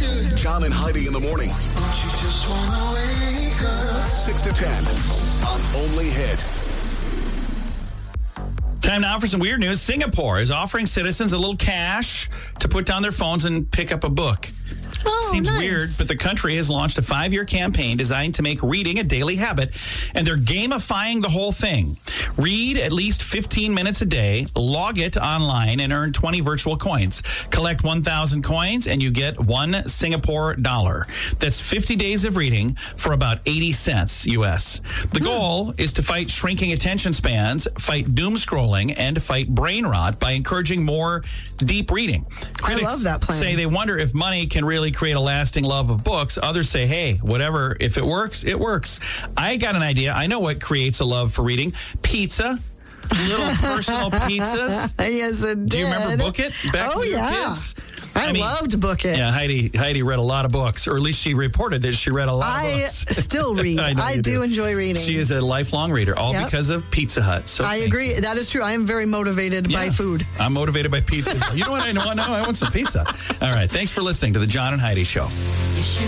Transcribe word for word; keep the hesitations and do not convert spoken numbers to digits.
John and Heidi in the morning. six to ten on Only Hit. Time now for some weird news. Singapore is offering citizens a little cash to put down their phones and pick up a book. Oh, Seems nice. weird, but the country has launched a five-year campaign designed to make reading a daily habit, and they're gamifying the whole thing. Read at least fifteen minutes a day, log it online, and earn twenty virtual coins. Collect one thousand coins, and you get one Singapore dollar. That's fifty days of reading for about eighty cents U S. The goal is to fight shrinking attention spans, fight doom scrolling, and fight brain rot by encouraging more deep reading. Critics love that plan. say they wonder if money can really create a lasting love of books. Others say, hey, whatever, if it works, it works. I got an idea. I know what creates a love for reading. Pizza. Little personal pizzas. Yes, it did. Do you remember Book It back Oh, when we were yeah. kids? I, I mean, loved Book It. Yeah, Heidi Heidi read a lot of books, or at least she reported that she read a lot I of books. still read. I I, know you do do. enjoy reading. She is a lifelong reader, all Yep. because of Pizza Hut. So I thank agree. That is true. I am very motivated by Yeah. food. I'm motivated by pizza. You know what I want now? I want some pizza. All right. Thanks for listening to the John and Heidi Show.